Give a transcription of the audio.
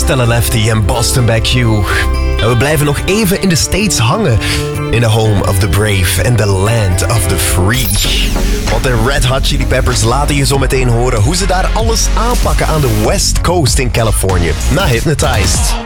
Stella Lefty en Boston Back You. En we blijven nog even in de States hangen. In the home of the brave and the land of the free. Want de Red Hot Chili Peppers laten je zo meteen horen hoe ze daar alles aanpakken aan de West Coast in Californië. Na Hypnotized.